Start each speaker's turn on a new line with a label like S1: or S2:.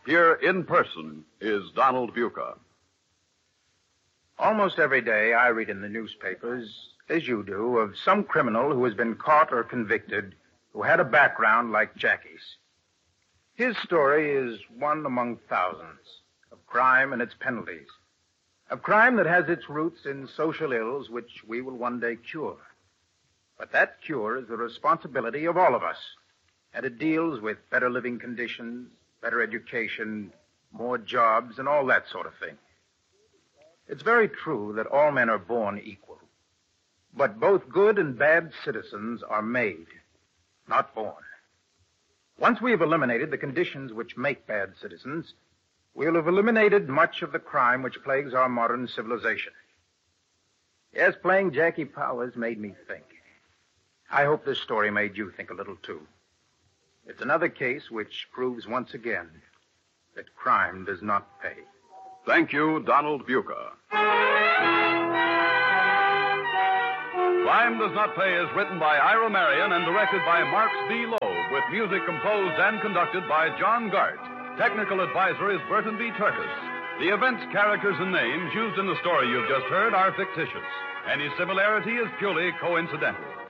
S1: Here in person is Donald Buca.
S2: Almost every day I read in the newspapers, as you do, of some criminal who has been caught or convicted who had a background like Jackie's. His story is one among thousands of crime and its penalties, of crime that has its roots in social ills which we will one day cure. But that cure is the responsibility of all of us, and it deals with better living conditions, better education, more jobs, and all that sort of thing. It's very true that all men are born equal, but both good and bad citizens are made, not born. Once we have eliminated the conditions which make bad citizens, we'll have eliminated much of the crime which plagues our modern civilization. Yes, playing Jackie Powers made me think. I hope this story made you think a little, too. It's another case which proves once again that crime does not pay.
S1: Thank you, Donald Buca. Crime Does Not Pay is written by Ira Marion and directed by Marks B. Loeb, with music composed and conducted by John Gart. Technical advisor is Burton B. Turkis. The events, characters, and names used in the story you've just heard are fictitious. Any similarity is purely coincidental.